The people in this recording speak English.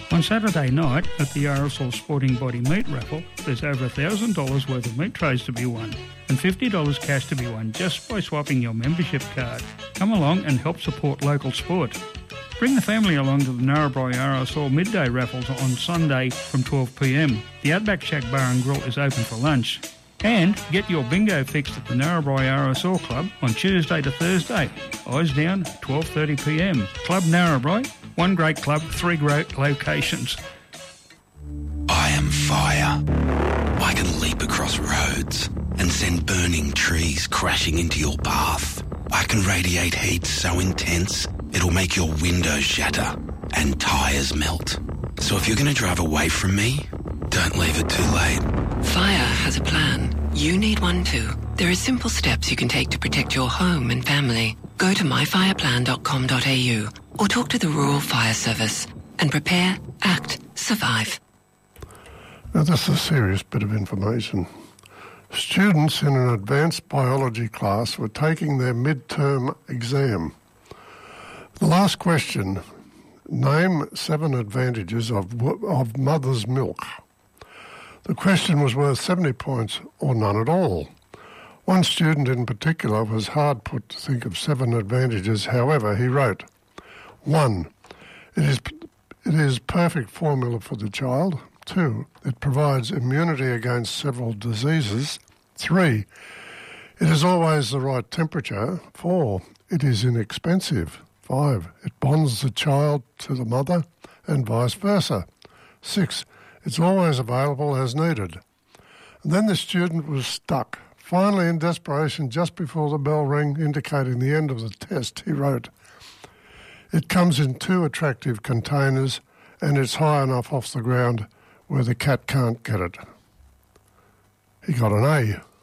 On Saturday night at the RSL Sporting Body Meat Raffle, there's over $1,000 worth of meat trays to be won and $50 cash to be won just by swapping your membership card. Come along and help support local sport. Bring the family along to the Narrabri RSL Midday Raffles on Sunday from 12pm. The Outback Shack Bar and Grill is open for lunch. And get your bingo fixed at the Narrabri RSL Club on Tuesday to Thursday. Eyes down, 12:30pm. Club Narrabri, one great club, three great locations. I am fire. I can leap across roads and send burning trees crashing into your path. I can radiate heat so intense it'll make your windows shatter and tyres melt. So if you're going to drive away from me, don't leave it too late. Fire has a plan. You need one too. There are simple steps you can take to protect your home and family. Go to myfireplan.com.au or talk to the Rural Fire Service and prepare, act, survive. Now that's a serious bit of information. Students in an advanced biology class were taking their midterm exam. The last question, name 7 advantages of mother's milk. The question was worth 70 points or none at all. One student in particular was hard put to think of 7 advantages. However, he wrote, 1. It is perfect formula for the child. 2. It provides immunity against several diseases. 3. It is always the right temperature. 4. It is inexpensive. 5. It bonds the child to the mother and vice versa. 6. It's always available as needed. And then the student was stuck. Finally, in desperation, just before the bell rang indicating the end of the test, he wrote, it comes in 2 attractive containers and it's high enough off the ground where the cat can't get it. He got an A.